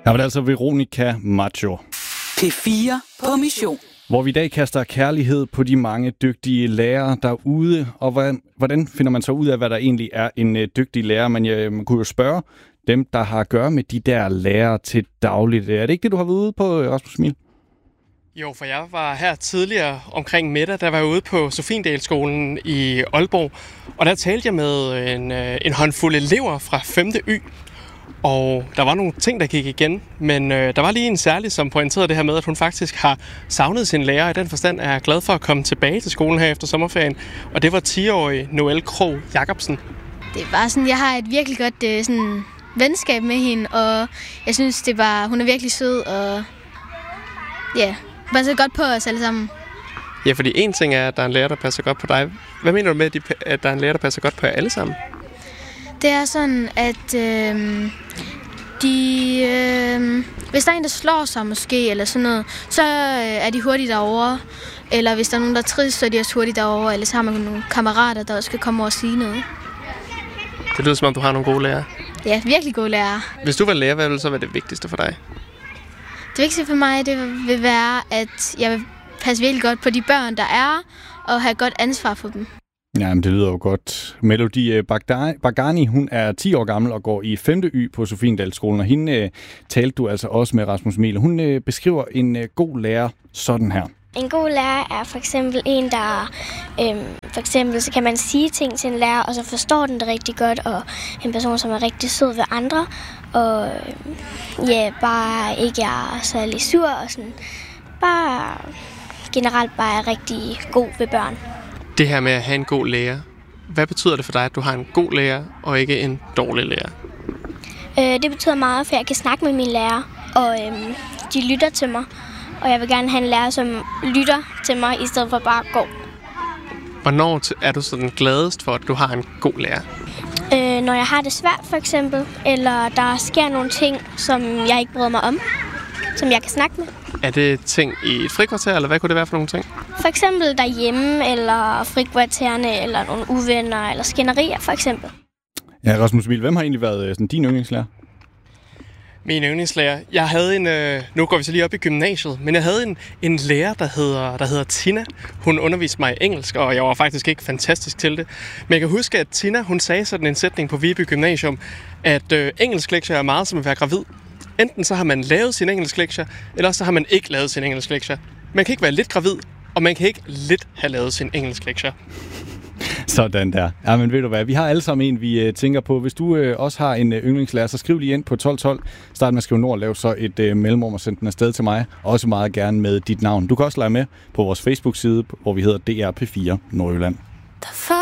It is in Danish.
Her var det altså Veronica Maggio. P4 på mission. Hvor vi i dag kaster kærlighed på de mange dygtige lærere derude. Og hvordan finder man så ud af, hvad der egentlig er en dygtig lærer? Man kunne jo spørge dem, der har at gøre med de der lærere til dagligt. Er det ikke det, du har været ude på, Rasmus Emil? Jo, for jeg var her tidligere omkring middag, der var jeg ude på Sofiendalskolen i Aalborg. Og der talte jeg med en håndfuld elever fra 5. Y. Og der var nogle ting, der gik igen, men der var lige en særlig, som pointerede det her med, at hun faktisk har savnet sin lærer. I den forstand er jeg glad for at komme tilbage til skolen her efter sommerferien. Og det var 10-årige Noelle Krog Jacobsen. Det var sådan, jeg har et virkelig godt sådan, venskab med hende, og jeg synes, hun er virkelig sød, og ja, passer godt på os alle sammen. Ja, fordi en ting er, at der er en lærer, der passer godt på dig. Hvad mener du med, at der er en lærer, der passer godt på jer alle sammen? Det er sådan, at hvis der er en, der slår sig måske, eller sådan noget, så er de hurtigt derovre. Eller hvis der er nogen, der trives, så er de også hurtigt derovre. Eller så har man nogle kammerater, der også skal komme over og sige noget. Det lyder som om, du har nogle gode lærere. Ja, virkelig gode lærere. Hvis du var lærer, hvad ville så være det vigtigste for dig? Det vigtigste for mig, det vil være, at jeg vil passe virkelig godt på de børn, der er, og have godt ansvar for dem. Jamen, det lyder jo godt. Melody Bagani, hun er 10 år gammel og går i 5. Y på Sofiendalskolen, og hende talte du altså også med, Rasmus Emil. Hun beskriver en god lærer sådan her. En god lærer er for eksempel en, der for eksempel så kan man sige ting til en lærer, og så forstår den det rigtig godt, og en person, som er rigtig sød ved andre, og bare ikke er særlig sur, og sådan bare generelt bare er rigtig god ved børn. Det her med at have en god lærer, hvad betyder det for dig, at du har en god lærer og ikke en dårlig lærer? Det betyder meget, for jeg kan snakke med mine lærere, og de lytter til mig. Og jeg vil gerne have en lærer, som lytter til mig, i stedet for bare at gå. Hvornår er du sådan gladest for, at du har en god lærer? Når jeg har det svært, for eksempel, eller der sker nogle ting, som jeg ikke bryder mig om, som jeg kan snakke med. Er det ting i et frikvarter, eller hvad kunne det være for nogle ting? For eksempel derhjemme, eller frikvartererne, eller nogle uvenner, eller skænderier, for eksempel. Ja, Rasmus Emil, hvem har egentlig været sådan, din yndlingslærer? Min yndlingslærer? Jeg havde nu går vi så lige op i gymnasiet, men jeg havde en lærer, der hedder Tina. Hun underviste mig i engelsk, og jeg var faktisk ikke fantastisk til det. Men jeg kan huske, at Tina, hun sagde sådan en sætning på Viby Gymnasium, at engelsklektier er meget som at være gravid. Enten så har man lavet sin engelsklektier, eller så har man ikke lavet sin engelsklektier. Man kan ikke være lidt gravid, og man kan ikke lidt have lavet sin engelsklektier. Sådan der. Ja, men ved du hvad, vi har alle sammen en, vi tænker på. Hvis du også har en yndlingslærer, så skriv lige ind på 1212. Start med at skrive Nord, lav så et mellemrum og send den afsted til mig. Også meget gerne med dit navn. Du kan også lege med på vores Facebook-side, hvor vi hedder DR P4 Nordjylland.